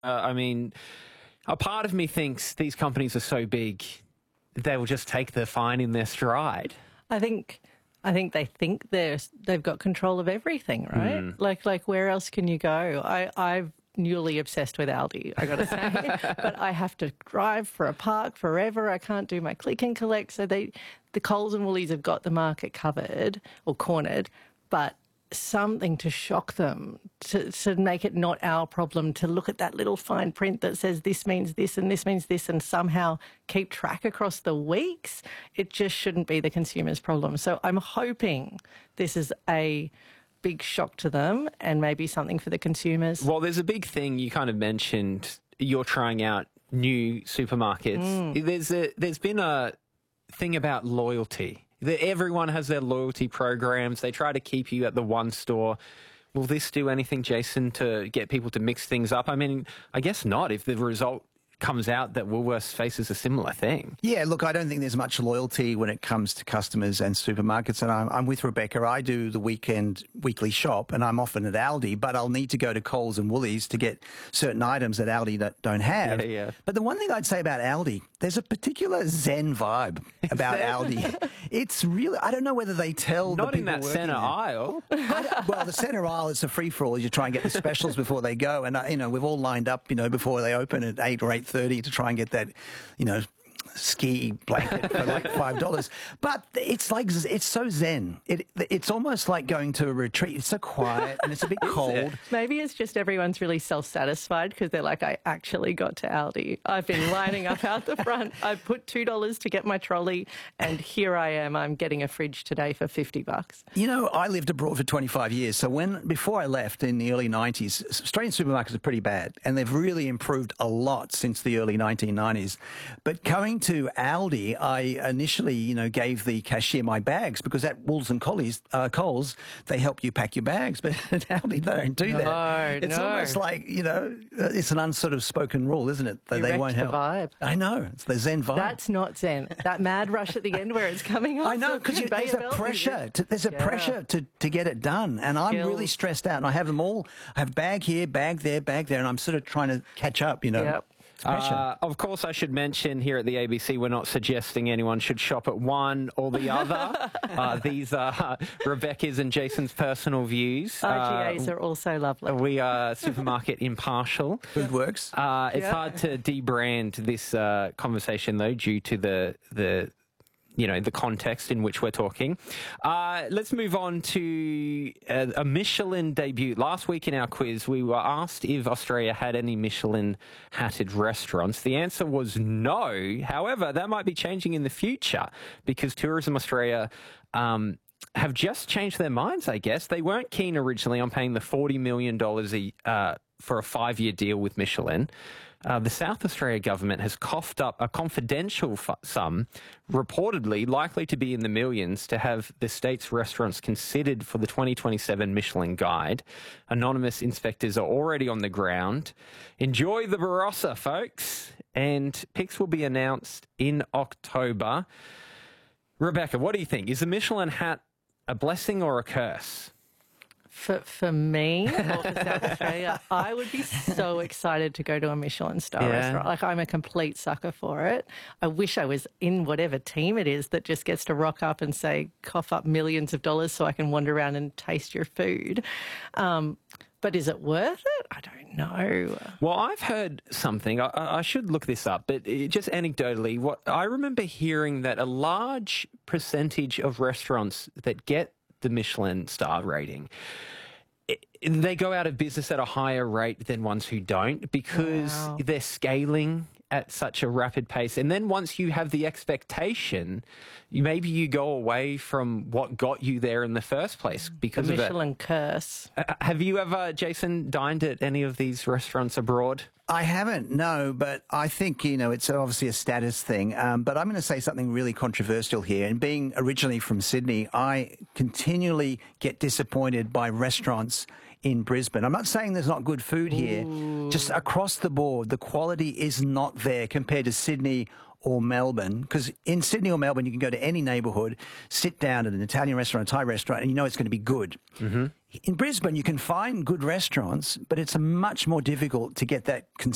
I mean, a part of me thinks these companies are so big, they will just take the fine in their stride. I think they think they've got control of everything, right? Like where else can you go? I've newly obsessed with Aldi, I got to say, but I have to drive for a park forever. I can't do my click and collect. So the Coles and Woolies have got the market covered or cornered, but something to shock them, to make it not our problem, to look at that little fine print that says this means this and this means this and somehow keep track across the weeks. It just shouldn't be the consumer's problem. So I'm hoping this is a big shock to them and maybe something for the consumers. Well, there's a big thing you kind of mentioned. You're trying out new supermarkets. There's been a thing about loyalty. Everyone has their loyalty programs. They try to keep you at the one store. Will this do anything, Jason, to get people to mix things up? I mean, I guess not if the result comes out that Woolworths faces a similar thing. Yeah, look, I don't think there's much loyalty when it comes to customers and supermarkets. And I'm with Rebecca. I do the weekly shop, and I'm often at Aldi, but I'll need to go to Coles and Woolies to get certain items that Aldi don't have. Yeah. But the one thing I'd say about Aldi, there's a particular zen vibe about Aldi. It's really, I don't know whether they tell Not the in people that centre aisle. Well, the centre aisle is a free-for-all. You try and get the specials before they go. And, we've all lined up, before they open at 8 or 8:30 to try and get that, ski blanket for like $5. But it's so zen. It's almost like going to a retreat. It's so quiet and it's a bit cold. Maybe it's just everyone's really self-satisfied because they're like, I actually got to Aldi. I've been lining up out the front. I put $2 to get my trolley and here I am. I'm getting a fridge today for $50. I lived abroad for 25 years. So before I left in the early 90s, Australian supermarkets are pretty bad and they've really improved a lot since the early 1990s. But coming to Aldi, I initially, gave the cashier my bags because at Woolworths and Coles, they help you pack your bags. But at Aldi, they don't do that. It's almost like, it's an unsort of spoken rule, isn't it? That they won't help. The vibe. I know. It's the zen vibe. That's not zen. That mad rush at the end where it's coming off. I know, because there's a pressure. There's a pressure to get it done. And I'm really stressed out. And I have them all. I have bag here, bag there, and I'm sort of trying to catch up, Yep. Of course, I should mention here at the ABC, we're not suggesting anyone should shop at one or the other. These are Rebecca's and Jason's personal views. IGAs are also lovely. We are supermarket impartial. Good works. It's hard to debrand this conversation, though, due to the context in which we're talking. Let's move on to a Michelin debut. Last week in our quiz, we were asked if Australia had any Michelin-hatted restaurants. The answer was no. However, that might be changing in the future because Tourism Australia have just changed their minds, I guess. They weren't keen originally on paying the $40 million for a 5-year deal with Michelin. The South Australia government has coughed up a confidential sum, reportedly likely to be in the millions, to have the state's restaurants considered for the 2027 Michelin Guide. Anonymous inspectors are already on the ground. Enjoy the Barossa, folks. And picks will be announced in October. Rebecca, what do you think? Is the Michelin hat a blessing or a curse? For me, or for South Australia, I would be so excited to go to a Michelin-star restaurant. Like, I'm a complete sucker for it. I wish I was in whatever team it is that just gets to rock up and say, cough up millions of dollars so I can wander around and taste your food. But is it worth it? I don't know. Well, I've heard something. I should look this up, but just anecdotally, what I remember hearing that a large percentage of restaurants that get the Michelin star rating, they go out of business at a higher rate than ones who don't because they're scaling at such a rapid pace. And then once you have the expectation, maybe you go away from what got you there in the first place because the of it. Michelin curse. Have you ever, Jason, dined at any of these restaurants abroad? I haven't, no, but I think, it's obviously a status thing. But I'm going to say something really controversial here. And being originally from Sydney, I continually get disappointed by restaurants in Brisbane. I'm not saying there's not good food here. Just across the board, the quality is not there compared to Sydney or Melbourne, because in Sydney or Melbourne, you can go to any neighbourhood, sit down at an Italian restaurant, a Thai restaurant, and you know it's going to be good. Mm-hmm. In Brisbane, you can find good restaurants, but it's much more difficult to get that